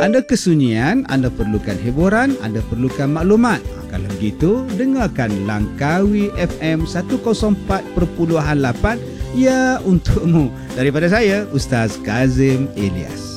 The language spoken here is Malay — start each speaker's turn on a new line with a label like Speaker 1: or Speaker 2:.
Speaker 1: Anda kesunyian, anda perlukan hiburan, anda perlukan maklumat. Kalau begitu, dengarkan Langkawi FM 104.8, ya untukmu. Daripada saya, Ustaz Kazim Ilyas.